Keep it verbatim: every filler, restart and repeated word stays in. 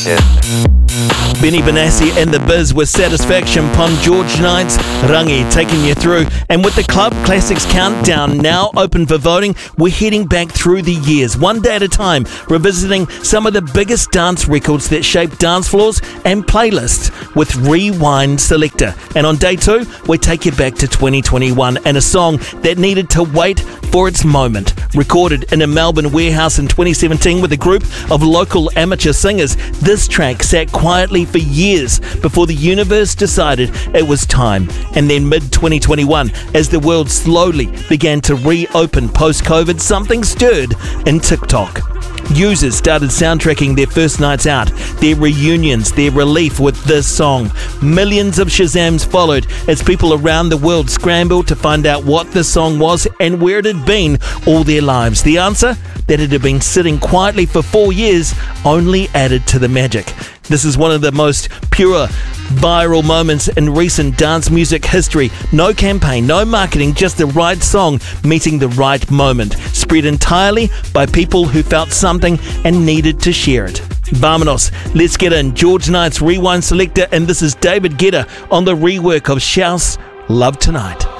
Yes. Benny Benassi and the Biz with Satisfaction upon George Knight's Rangi, taking you through. And with the Club Classics Countdown now open for voting, we're heading back through the years, one day at a time, revisiting some of the biggest dance records that shaped dance floors and playlists with Rewind Selector. And on day two, we take you back to twenty twenty-one and a song that needed to wait for its moment. Recorded in a Melbourne warehouse in twenty seventeen with a group of local amateur singers, this track sat quietly for years before the universe decided it was time. And then mid twenty twenty-one, as the world slowly began to reopen post-COVID, something stirred in TikTok. Users started soundtracking their first nights out, their reunions, their relief with this song. Millions of Shazams followed as people around the world scrambled to find out what this song was and where it had been all their lives. The answer? That it had been sitting quietly for four years only added to the magic. This is one of the most pure viral moments in recent dance music history. No campaign, no marketing, just the right song meeting the right moment. Spread entirely by people who felt something and needed to share it. Vamonos, let's get in. George Knight's Rewind Selector, and this is David Guetta on the rework of Shouse, Love Tonight.